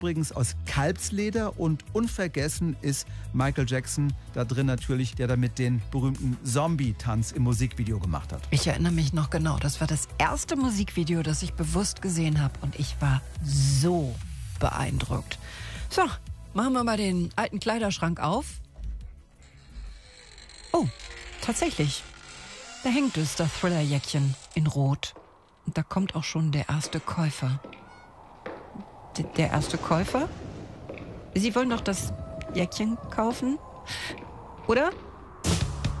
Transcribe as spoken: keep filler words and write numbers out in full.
übrigens aus Kalbsleder und unvergessen ist Michael Jackson da drin natürlich, der damit den berühmten Zombie-Tanz im Musikvideo gemacht hat. Ich erinnere mich noch genau, das war das erste Musikvideo, das ich bewusst gesehen habe und ich war so beeindruckt. So, machen wir mal den alten Kleiderschrank auf. Oh, tatsächlich. Da hängt es, das Thriller-Jäckchen in Rot. Und da kommt auch schon der erste Käufer. D- der erste Käufer? Sie wollen doch das Jäckchen kaufen? Oder?